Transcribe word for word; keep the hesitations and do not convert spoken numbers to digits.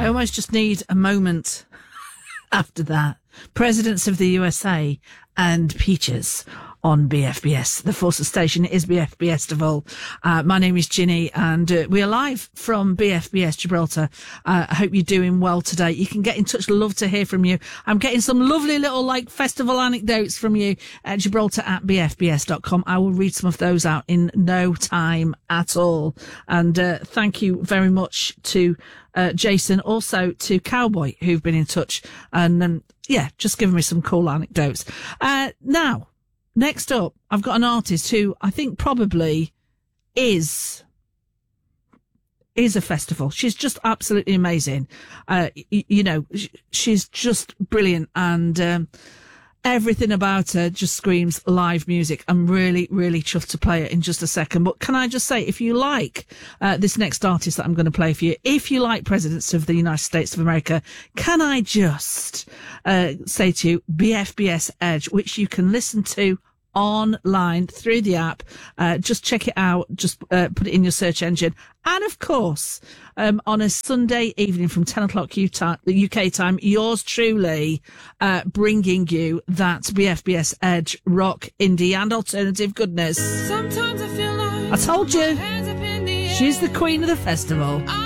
I almost just need a moment after that. Presidents of the U S A and Peaches on B F B S. The Forces station is B F B S Festival. Uh, my name is Ginny, and uh, we are live from B F B S Gibraltar. Uh, I hope you're doing well today. You can get in touch. Love to hear from you. I'm getting some lovely little like festival anecdotes from you at Gibraltar at B F B S dot com. I will read some of those out in no time at all. And uh, thank you very much to uh, Jason, also to Cowboy, who've been in touch, and um, yeah, just giving me some cool anecdotes. Uh, now, next up, I've got an artist who I think probably is is a festival. She's just absolutely amazing. Uh, y- you know, sh- she's just brilliant, and um, everything about her just screams live music. I'm really, really chuffed to play it in just a second. But can I just say, if you like uh, this next artist that I'm going to play for you, if you like presidents of the United States of America, can I just uh, say to you, B F B S Edge, which you can listen to online through the app. Uh, just check it out. Just uh, put it in your search engine. And of course, um, on a Sunday evening from ten o'clock U K time, yours truly, uh, bringing you that B F B S Edge rock, indie and alternative goodness. Sometimes I feel like I told you, she's the queen of the festival.